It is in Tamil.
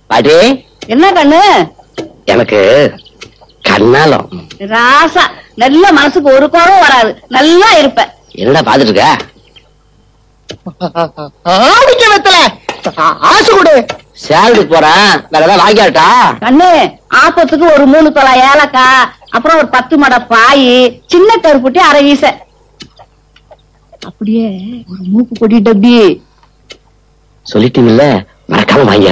பாட்டி என்ன கண்ணு? எனக்கு கண்ணாலம் ராசா நல்ல மனசுக்கு ஒரு குறவும் வராது, நல்லா இருப்ப. என்னடா பாத்துட்டு இருக்க? ஆடிக்க வெத்தல ஆசை கொடு. சேலத்துக்கு போறேன், வேற ஏதாவது வாங்கியாட்டா? கண்ணு, ஆப்பத்துக்கு ஒரு 3 தொலை ஏலக்காய், அப்புறம் ஒரு 10 மடை பாய், சின்ன கருப்புட்டி அரை வீச, அப்படியே ஒரு மூக்கு பொடி டப்பி. சொல்லிட்டீங்கல்ல, மறக்காம வாங்கி